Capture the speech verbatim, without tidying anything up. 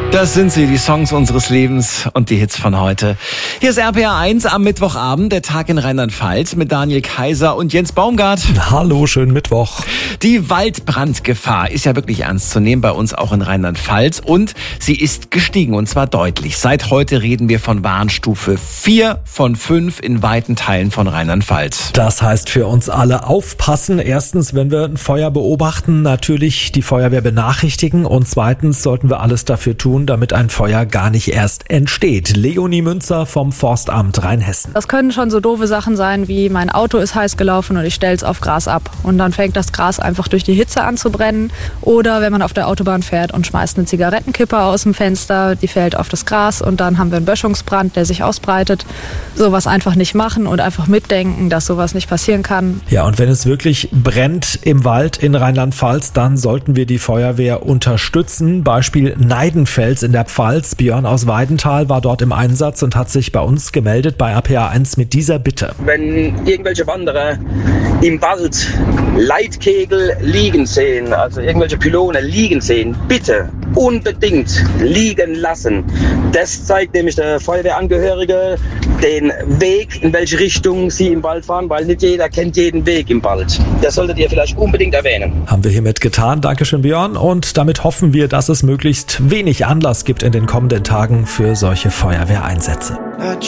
Das sind sie, die Songs unseres Lebens und die Hits von heute. Hier ist R P R eins am Mittwochabend, der Tag in Rheinland-Pfalz mit Daniel Kaiser und Jens Baumgart. Hallo, schönen Mittwoch. Die Waldbrandgefahr ist ja wirklich ernst zu nehmen, bei uns auch in Rheinland-Pfalz. Und sie ist gestiegen, und zwar deutlich. Seit heute reden wir von Warnstufe vier von fünf in weiten Teilen von Rheinland-Pfalz. Das heißt für uns alle aufpassen. Erstens, wenn wir ein Feuer beobachten, natürlich die Feuerwehr benachrichtigen. Und zweitens sollten wir alles dafür tun, damit ein Feuer gar nicht erst entsteht. Leonie Münzer vom Forstamt Rheinhessen. Das können schon so doofe Sachen sein, wie mein Auto ist heiß gelaufen und ich stelle es auf Gras ab. Und dann fängt das Gras einfach durch die Hitze an zu brennen. Oder wenn man auf der Autobahn fährt und schmeißt eine Zigarettenkippe aus dem Fenster, die fällt auf das Gras und dann haben wir einen Böschungsbrand, der sich ausbreitet. Sowas einfach nicht machen und einfach mitdenken, dass sowas nicht passieren kann. Ja, und wenn es wirklich brennt im Wald in Rheinland-Pfalz, dann sollten wir die Feuerwehr unterstützen. Beispiel Neidenfels in der Pfalz. Björn aus Weidenthal war dort im Einsatz und hat sich bei uns gemeldet bei R P R eins mit dieser Bitte. Wenn irgendwelche Wanderer im Wald Leitkegel liegen sehen, also irgendwelche Pylone liegen sehen, bitte unbedingt liegen lassen. Das zeigt nämlich der Feuerwehrangehörige den Weg, in welche Richtung sie im Wald fahren, weil nicht jeder kennt jeden Weg im Wald. Das solltet ihr vielleicht unbedingt erwähnen. Haben wir hiermit getan. Dankeschön, Björn. Und damit hoffen wir, dass es möglichst wenig Anlass gibt in den kommenden Tagen für solche Feuerwehreinsätze.